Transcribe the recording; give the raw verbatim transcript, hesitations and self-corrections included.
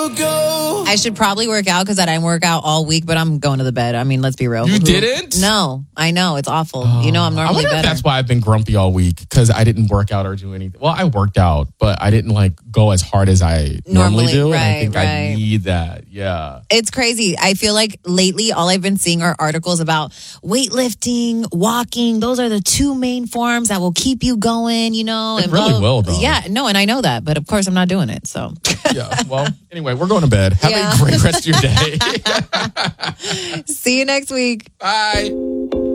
you go. I should probably work out because I didn't work out all week, but I'm going to the bed. I mean, let's be real. You Who- didn't? No, I know. It's awful. Oh, you know, I'm I normally wonder better. if that's why I've been grumpy all week, because I didn't work out or do anything. Well, I worked out, but I didn't like go as hard as I normally, Normally, do. right, and I think right. I need that. Yeah. It's crazy. I feel like lately all I've been seeing are articles about weightlifting, walking. Those are the two main forms that will keep you going, you know. It and really blah- will, though. Yeah, no, and I know that, but of course I'm not doing it. So Yeah. Well, anyway, we're going to bed. Have Yeah. a great rest of your day. see you next week. Bye.